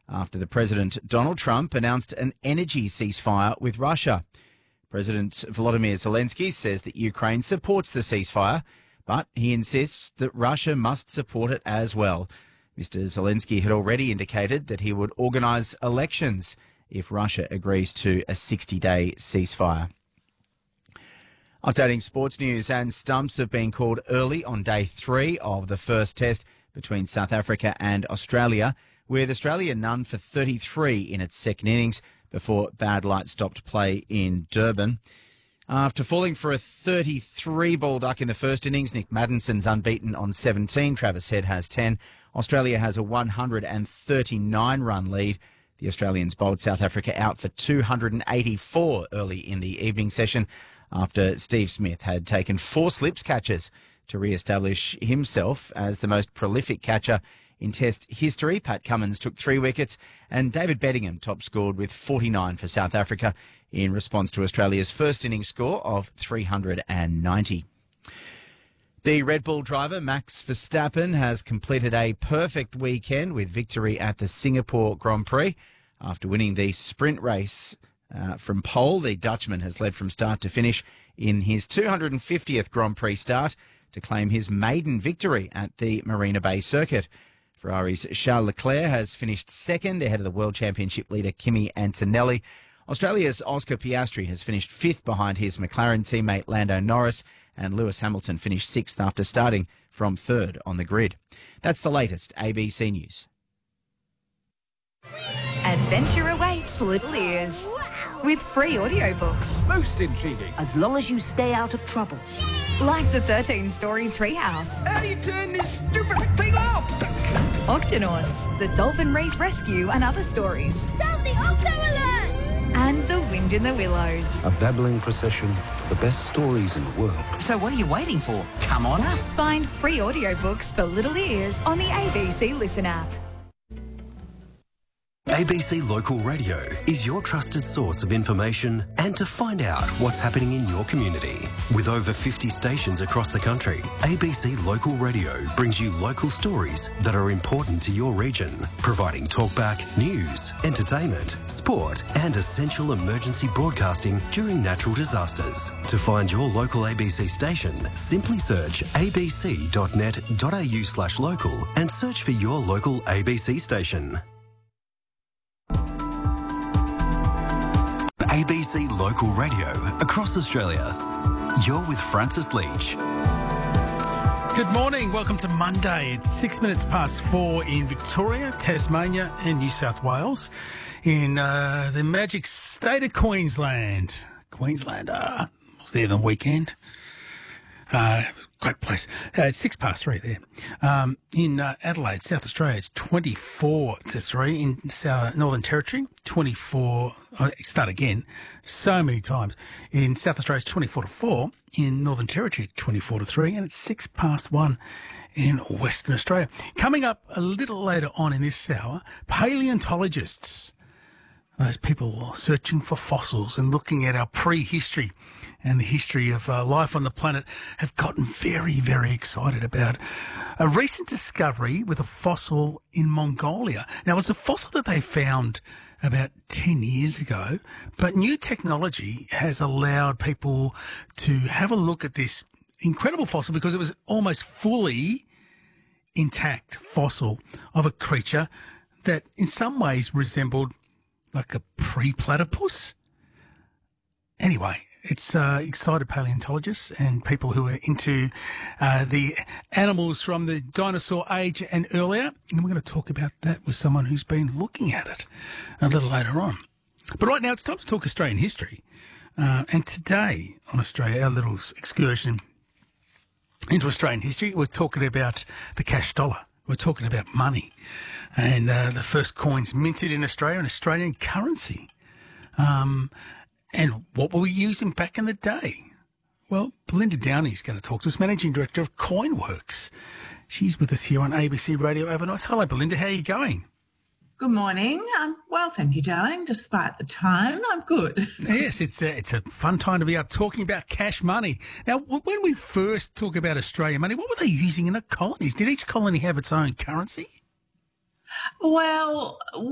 after the President Donald Trump announced an energy ceasefire with Russia. President Volodymyr Zelensky says that Ukraine supports the ceasefire, but he insists that Russia must support it as well. Mr. Zelensky had already indicated that he would organise elections if Russia agrees to a 60-day ceasefire. Updating sports news, and stumps have been called early on day 3 of the first test between South Africa and Australia, with Australia none for 33 in its second innings before bad light stopped play in Durban. After falling for a 33-ball duck in the first innings, Nick Maddenson's unbeaten on 17. Travis Head has 10. Australia has a 139-run lead. The Australians bowled South Africa out for 284 early in the evening session after Steve Smith had taken 4 slips catches to re-establish himself as the most prolific catcher in Test history. Pat Cummins took 3 wickets and David Bedingham top-scored with 49 for South Africa in response to Australia's first innings score of 390. The Red Bull driver Max Verstappen has completed a perfect weekend with victory at the Singapore Grand Prix. After winning the sprint race from pole, the Dutchman has led from start to finish in his 250th Grand Prix start to claim his maiden victory at the Marina Bay circuit. Ferrari's Charles Leclerc has finished second ahead of the World Championship leader Kimi Antonelli. Australia's Oscar Piastri has finished 5th behind his McLaren teammate Lando Norris, and Lewis Hamilton finished 6th after starting from 3rd on the grid. That's the latest ABC News. Adventure awaits Little Ears with free audiobooks. Most intriguing. As long as you stay out of trouble. Like the 13-story Treehouse. How do you turn this stupid thing off? Octonauts, the Dolphin Reef Rescue and other stories. Sound the Octo Alert! And The Wind in the Willows. A babbling procession, the best stories in the world. So what are you waiting for? Come on up. Find free audiobooks for Little Ears on the ABC Listen app. ABC Local Radio is your trusted source of information and to find out what's happening in your community. With over 50 stations across the country, ABC Local Radio brings you local stories that are important to your region, providing talkback, news, entertainment, sport and essential emergency broadcasting during natural disasters. To find your local ABC station, simply search abc.net.au/local and search for your local ABC station. ABC Local Radio across Australia. You're with Francis Leach. Good morning. Welcome to Monday. It's 6 minutes past 4 in Victoria, Tasmania and New South Wales. In the magic state of Queensland. Queenslander. I was there the weekend. Great place. It's 6 past 3 there. In Adelaide, South Australia, it's 24-3. In Northern Territory, 24. Start again. So many times. In South Australia, it's 24-4. In Northern Territory, 24-3, and it's 6 past 1 in Western Australia. Coming up a little later on in this hour, paleontologists. Those people searching for fossils and looking at our prehistory and the history of life on the planet have gotten very, very excited about a recent discovery with a fossil in Mongolia. Now, it's a fossil that they found about 10 years ago, but new technology has allowed people to have a look at this incredible fossil because it was almost fully intact fossil of a creature that in some ways resembled like a pre-platypus. Anyway, it's excited paleontologists and people who are into the animals from the dinosaur age and earlier. And we're going to talk about that with someone who's been looking at it a little later on. But right now it's time to talk Australian history. And today on Australia, our little excursion into Australian history, we're talking about the cash dollar. We're talking about money and the first coins minted in Australia, an Australian currency. And what were we using back in the day? Well, Belinda Downey is going to talk to us, Managing Director of Coinworks. She's with us here on ABC Radio overnight. Hello, Belinda. How are you going? Good morning. I'm well, thank you, darling. Despite the time, I'm good. Yes, it's a fun time to be out talking about cash money. Now, when we first talk about Australian money, what were they using in the colonies? Did each colony have its own currency? Well,